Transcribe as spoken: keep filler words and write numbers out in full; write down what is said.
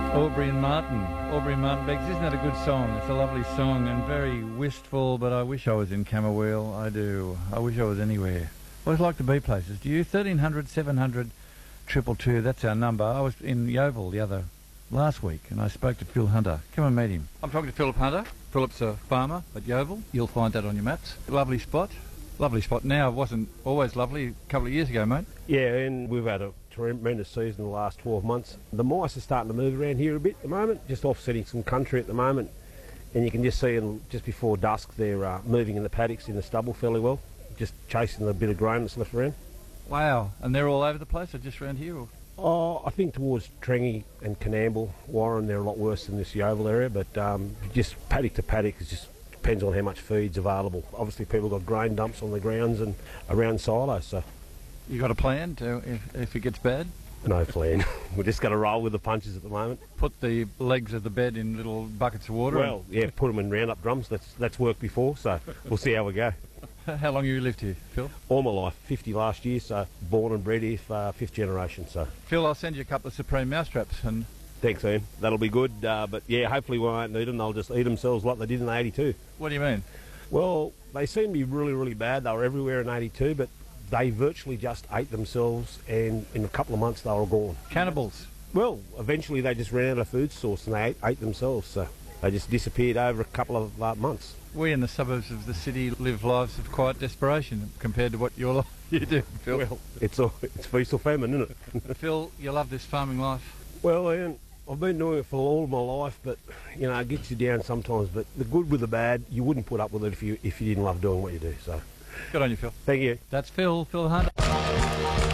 Aubrey and Martin. Aubrey and Martin Beggs. Isn't that a good song? It's a lovely song and very wistful, but I wish I was in Camberwell. I do. I wish I was anywhere. I always like to be places. Do you? thirteen hundred, seven hundred, two two two. That's our number. I was in Yeovil the other last week and I spoke to Phil Hunter. Come and meet him. I'm talking to Philip Hunter. Philip's a farmer at Yeovil. You'll find that on your maps. Lovely spot. Lovely spot now. It wasn't always lovely a couple of years ago, mate. Yeah, and we've had a tremendous season the last twelve months. The mice are starting to move around here a bit at the moment, just offsetting some country at the moment. And you can just see them just before dusk, they're uh, moving in the paddocks in the stubble fairly well, just chasing the bit of grain that's left around. Wow. And they're all over the place or just around here? Or? Oh, I think towards Trengy and Canamble, Warren, they're a lot worse than this Yeovil area, but um, just paddock to paddock is just depends on how much feed's available. Obviously people got grain dumps on the grounds and around silos, so. You got a plan to if, if it gets bad? No plan. We're just going to roll with the punches at the moment. Put the legs of the bed in little buckets of water? Well, yeah, put them in roundup drums. That's that's worked before, so we'll see how we go. How long have you lived here, Phil? All my life, fifty last year, so born and bred here, uh, fifth generation. So. Phil, I'll send you a couple of Supreme mousetraps and. Thanks, Ian. That'll be good, uh, but yeah, hopefully we won't need them. They'll just eat themselves like they did in eighty-two. What do you mean? Well, they seem to be really, really bad. They were everywhere in eighty-two, but they virtually just ate themselves, and in a couple of months they were gone. Cannibals? Well, eventually they just ran out of food source and they ate, ate themselves, so they just disappeared over a couple of uh, months. We in the suburbs of the city live lives of quiet desperation compared to what your life you do, Phil. Well, it's, all, it's feast or famine, isn't it? Phil, you love this farming life? Well, Ian, I've been doing it for all of my life, but, you know, it gets you down sometimes. But the good with the bad, you wouldn't put up with it if you if you didn't love doing what you do. So, good on you, Phil. Thank you. That's Phil, Phil Hunter.